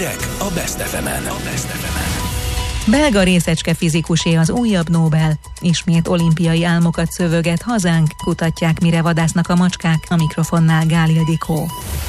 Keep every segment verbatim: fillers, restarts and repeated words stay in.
Hírek a Best ef emen. A Best ef emen. Belga részecske fizikusé az újabb Nobel. Ismét olimpiai álmokat szövöget hazánk, kutatják, mire vadásznak a macskák, a mikrofonnál Gál Ildikó.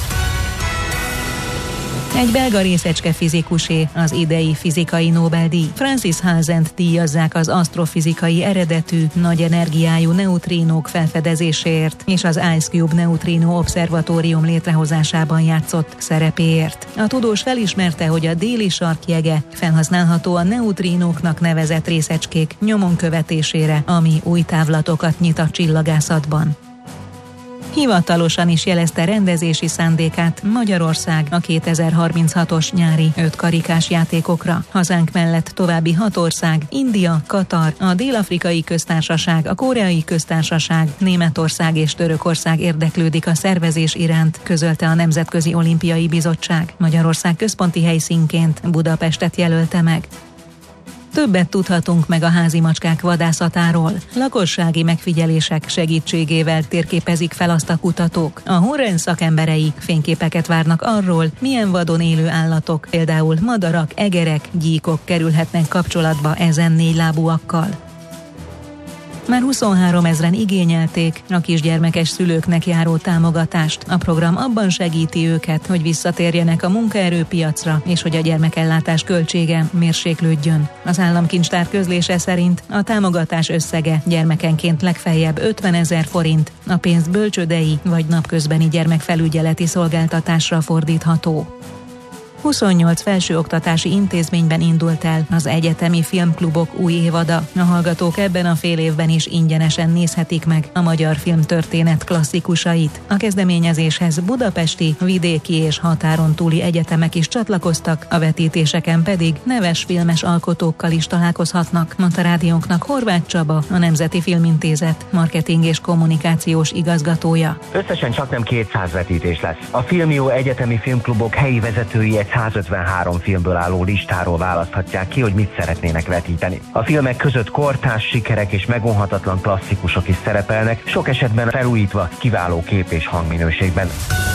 Egy belga részecske fizikusé az idei fizikai Nobel-díj. Francis Halsent díjazzák az asztrofizikai eredetű, nagy energiájú neutrínók felfedezéséért és az IceCube neutrínó obszervatórium létrehozásában játszott szerepéért. A tudós felismerte, hogy a déli sarkjege felhasználható a neutrínóknak nevezett részecskék nyomon követésére, ami új távlatokat nyit a csillagászatban. Hivatalosan is jelezte rendezési szándékát Magyarország a kétezer-harminchatos nyári ötkarikás játékokra. Hazánk mellett további hat ország, India, Katar, a Dél-Afrikai Köztársaság, a Koreai Köztársaság, Németország és Törökország érdeklődik a szervezés iránt, közölte a Nemzetközi Olimpiai Bizottság. Magyarország központi helyszínként Budapestet jelölte meg. Többet tudhatunk meg a házi macskák vadászatáról. Lakossági megfigyelések segítségével térképezik fel azt a kutatók. A Horren szakemberei fényképeket várnak arról, milyen vadon élő állatok, például madarak, egerek, gyíkok kerülhetnek kapcsolatba ezen négylábúakkal. Már huszonhárom ezren igényelték a kisgyermekes szülőknek járó támogatást. A program abban segíti őket, hogy visszatérjenek a munkaerőpiacra, és hogy a gyermekellátás költsége mérséklődjön. Az államkincstár közlése szerint a támogatás összege gyermekenként legfeljebb ötvenezer forint, a pénzt bölcsődei vagy napközbeni gyermekfelügyeleti szolgáltatásra fordítható. huszonnyolc felsőoktatási intézményben indult el az egyetemi filmklubok új évada. A hallgatók ebben a fél évben is ingyenesen nézhetik meg a magyar filmtörténet klasszikusait. A kezdeményezéshez budapesti, vidéki és határon túli egyetemek is csatlakoztak, a vetítéseken pedig neves filmes alkotókkal is találkozhatnak, mondta rádiónknak Horváth Csaba, a Nemzeti Filmintézet marketing és kommunikációs igazgatója. Összesen csaknem kétszáz vetítés lesz. A Filmjó egyetemi filmklubok helyi vezetői egy százötvenhárom filmből álló listáról választhatják ki, hogy mit szeretnének vetíteni. A filmek között kortárs sikerek és megunhatatlan klasszikusok is szerepelnek, sok esetben felújítva, kiváló kép- és hangminőségben.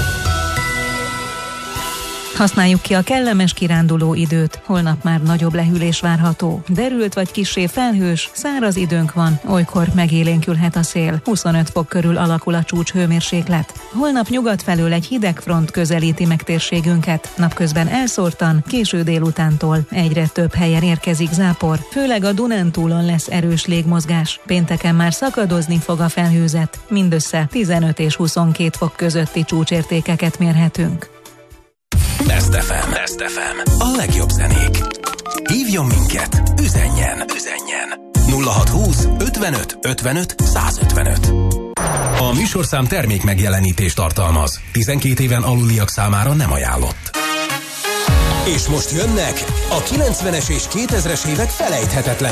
Használjuk ki a kellemes kiránduló időt, holnap már nagyobb lehűlés várható. Derült vagy kissé felhős, száraz időnk van, olykor megélénkülhet a szél. huszonöt fok körül alakul a csúcs hőmérséklet. Holnap nyugat felől egy hideg front közelíti meg térségünket. Napközben elszórtan, késő délutántól egyre több helyen érkezik zápor, főleg a Dunántúlon lesz erős légmozgás. Pénteken már szakadozni fog a felhőzet, mindössze tizenöt és huszonkét fok közötti csúcsértékeket mérhetünk. Best ef em. Best ef em. A legjobb zenék. Hívjon minket, üzenjen, üzenjen. nulla hatszázhúsz ötvenöt ötvenöt százötvenöt. A műsorszám termék megjelenítést tartalmaz. tizenkét éven aluliak számára nem ajánlott. És most jönnek a kilencvenes és kétezres évek felejthetetlen